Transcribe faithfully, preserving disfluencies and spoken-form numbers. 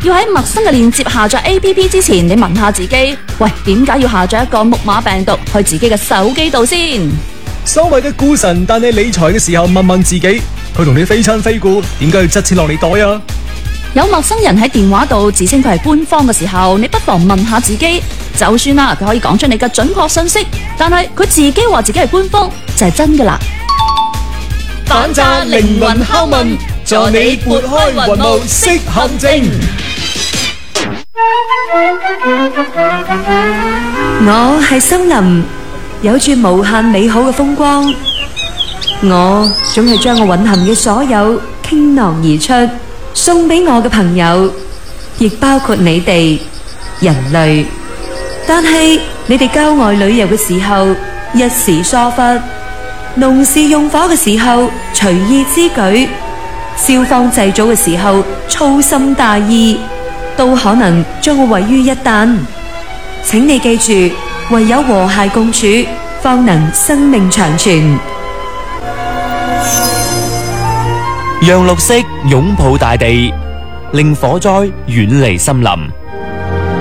要喺陌生嘅鏈接下載 A P P 之前，你問下自己，喂，點解要下載一個木馬病毒去自己嘅手機度先？ 所謂嘅股神帶你理財嘅時候，問問自己，佢同你非親非故，點解要執錢落你袋啊？ 有陌生人喺電話度自稱佢係官方嘅時候，你不妨問下自己，就算啦，佢可以講出你嘅準確信息，但係佢自己話自己係官方就係真噶啦。 反詐靈魂拷問，助你撥開雲霧識陷阱。 我係森林，有住無限美好嘅風光。我總係將我蘊含嘅所有傾囊而出，送俾我嘅朋友，亦包括你哋人類。但係你哋郊外旅遊嘅時候一時疏忽，農事用火嘅時候隨意之舉，消防祭祖嘅時候粗心大意，都可能將我毀於一旦。請你記住，唯有和諧共處，方能生命長存。 讓綠色擁抱大地，令火災遠離森林。